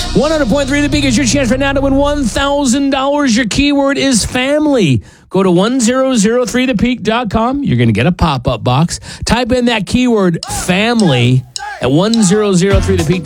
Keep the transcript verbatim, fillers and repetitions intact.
one hundred point three The Peak is your chance right now to win one thousand dollars. Your keyword is family. Go to one thousand three the peak dot com. You're going to get a pop-up box. Type in that keyword family at one thousand three the peak dot com.